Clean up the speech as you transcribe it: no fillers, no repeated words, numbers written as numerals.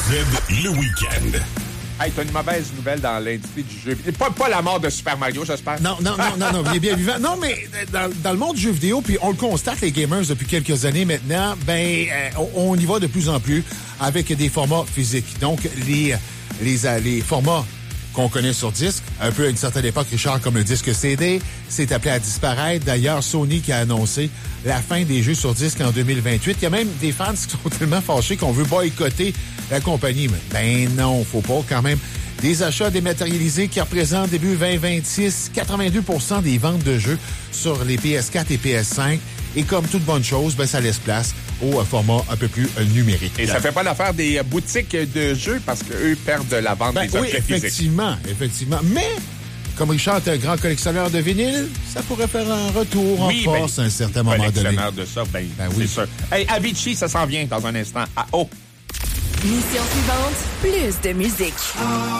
Z, le week-end. Hey, t'as une mauvaise nouvelle dans l'industrie du jeu. Pas la mort de Super Mario, j'espère. Non, il est bien vivant. Non, mais dans le monde du jeu vidéo, puis on le constate, les gamers, depuis quelques années maintenant, on y va de plus en plus avec des formats physiques. Donc, les formats qu'on connaît sur disque, un peu à une certaine époque, Richard, comme le disque CD, s'est appelé à disparaître. D'ailleurs, Sony qui a annoncé la fin des jeux sur disque en 2028. Il y a même des fans qui sont tellement fâchés qu'on veut boycotter la compagnie. Mais ben non, faut pas quand même. Des achats dématérialisés qui représentent début 2026 82% des ventes de jeux sur les PS4 et PS5. Et comme toute bonne chose, ça laisse place au format un peu plus numérique. Et ça fait pas l'affaire des boutiques de jeux parce qu'eux perdent la vente des objets physiques. Effectivement. Mais, comme Richard est un grand collectionneur de vinyle, ça pourrait faire un retour en force à un certain moment donné. Collectionneur de ça, c'est sûr. Hey, Avicii, ça s'en vient dans un instant. Mission suivante, plus de musique.